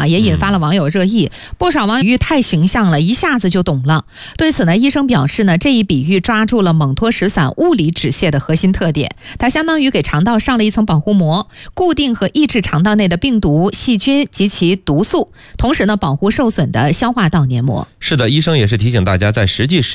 啊，也引发了网友热议。不少网友太形象了，一下子就懂了。对此呢，医生表示呢，这一比喻抓住了蒙脱石散物理止泻的核心特点，它相当于给肠道上了一层保护膜，固定和抑制肠道内的病毒、细菌及其毒素，同时呢，保护受损的消化道黏膜。 是的，医生也是提醒大家在实际